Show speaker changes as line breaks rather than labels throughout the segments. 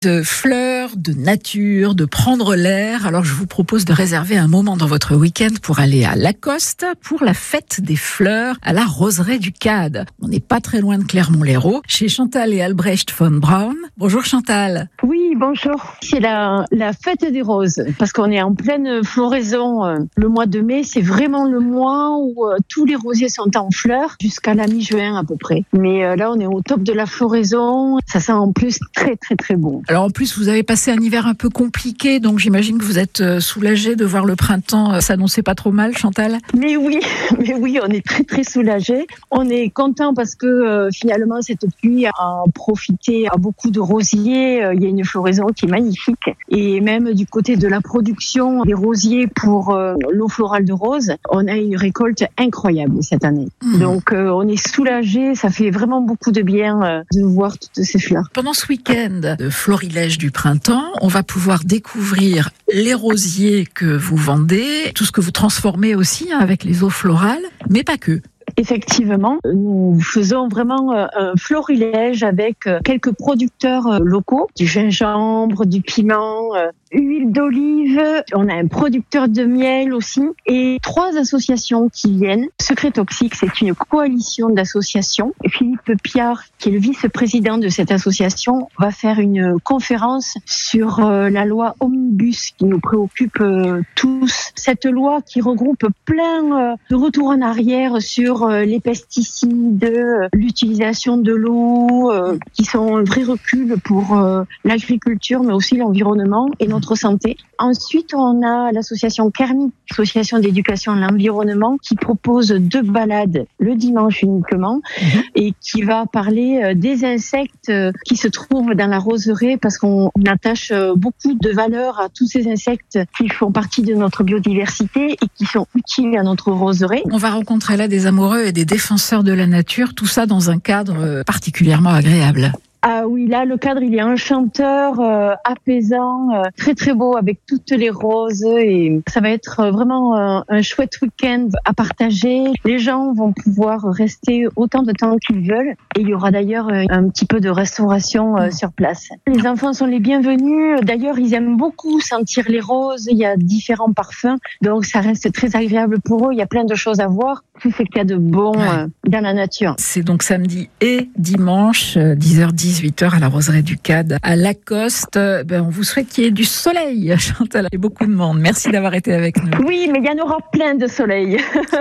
De fleurs, de nature, de prendre l'air. Alors je vous propose de réserver un moment dans votre week-end pour aller à Lacoste pour la fête des fleurs à la Roseraie du Cad. On n'est pas très loin de Clermont-Lérault, chez Chantal et Albrecht von Braun. Bonjour Chantal.
Oui, bonjour. C'est la fête des roses parce qu'on est en pleine floraison. Le mois de mai, c'est vraiment le mois où tous les rosiers sont en fleurs jusqu'à la mi-juin à peu près. Mais là, on est au top de la floraison. Ça sent en plus très très très bon.
Alors en plus, vous avez passé un hiver un peu compliqué, donc j'imagine que vous êtes soulagée de voir le printemps s'annoncer pas trop mal, Chantal.
Mais oui, on est très très soulagés. On est content parce que finalement cette pluie a profité à beaucoup de rosiers. Il y a une floraison qui est magnifique. Et même du côté de la production des rosiers pour l'eau florale de rose, on a une récolte incroyable cette année. Donc on est soulagés, ça fait vraiment beaucoup de bien de voir toutes ces fleurs.
Pendant ce week-end de florilège du printemps, on va pouvoir découvrir les rosiers que vous vendez, tout ce que vous transformez aussi avec les eaux florales, mais pas que.
Effectivement, nous faisons vraiment un florilège avec quelques producteurs locaux, du gingembre, du piment, huile d'olive. On a un producteur de miel aussi et 3 associations qui viennent. Secret Toxique, c'est une coalition d'associations. Philippe Piard, qui est le vice-président de cette association, va faire une conférence sur la loi Omnibus qui nous préoccupe tous. Cette loi qui regroupe plein de retours en arrière sur les pesticides, l'utilisation de l'eau, qui sont un vrai recul pour l'agriculture, mais aussi l'environnement et notre santé. Ensuite, on a l'association Kermi, association d'éducation à l'environnement, qui propose 2 balades le dimanche uniquement et qui va parler des insectes qui se trouvent dans la roseraie parce qu'on attache beaucoup de valeur à tous ces insectes qui font partie de notre biodiversité et qui sont utiles à notre roseraie.
On va rencontrer là des amoureux et des défenseurs de la nature, tout ça dans un cadre particulièrement agréable.
Ah oui, là, le cadre, il est enchanteur, apaisant, très très beau avec toutes les roses et ça va être vraiment un chouette week-end à partager. Les gens vont pouvoir rester autant de temps qu'ils veulent et il y aura d'ailleurs un petit peu de restauration sur place. Les enfants sont les bienvenus. D'ailleurs, ils aiment beaucoup sentir les roses. Il y a différents parfums, donc ça reste très agréable pour eux. Il y a plein de choses à voir. Tout ce qu'il y a de bon dans la nature.
C'est donc samedi et dimanche, 10h-18h à la Roseraie du Cad, à Lacoste. On vous souhaite qu'il y ait du soleil, Chantal, et beaucoup de monde. Merci d'avoir été avec nous.
Oui, mais il y en aura plein de soleil.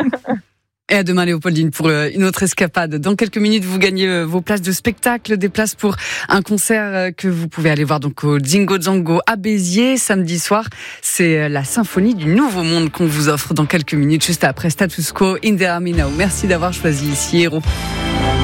Et à demain, Léopoldine, pour une autre escapade. Dans quelques minutes, vous gagnez vos places de spectacle, des places pour un concert que vous pouvez aller voir donc au Zingo Zango à Béziers samedi soir. C'est la symphonie du Nouveau Monde qu'on vous offre dans quelques minutes, juste après Status Quo, In the Army Now. Merci d'avoir choisi ici Héros.